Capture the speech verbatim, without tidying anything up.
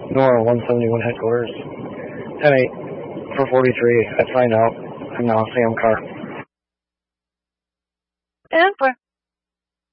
Nora one seventy-one headquarters. ten eight for forty-three. I find out. I'm now Sam Carr. And for